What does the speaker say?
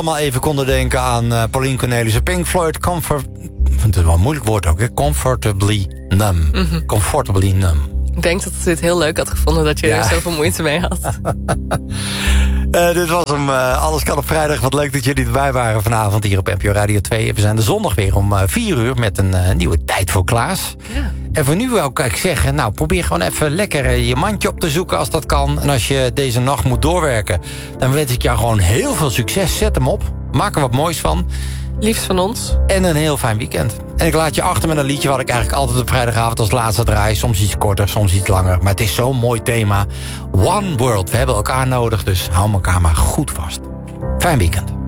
allemaal even konden denken aan Pauline Cornelissen, Pink Floyd, het is wel een moeilijk woord ook, hè? Comfortably Numb. Comfortably Numb. Ik denk dat ze het heel leuk had gevonden dat je er zoveel moeite mee had. Dit was hem. Alles kan op vrijdag. Wat leuk dat jullie erbij waren vanavond hier op NPO Radio 2. We zijn de zondag weer om 4 uur met een nieuwe Tijd voor Klaas. Ja. En voor nu wil ik zeggen, nou, probeer gewoon even lekker je mandje op te zoeken als dat kan. En als je deze nacht moet doorwerken, dan wens ik jou gewoon heel veel succes. Zet hem op. Maak er wat moois van. Liefst van ons. En een heel fijn weekend. En ik laat je achter met een liedje wat ik eigenlijk altijd op vrijdagavond als laatste draai. Soms iets korter, soms iets langer. Maar het is zo'n mooi thema. One World. We hebben elkaar nodig, dus hou elkaar maar goed vast. Fijn weekend.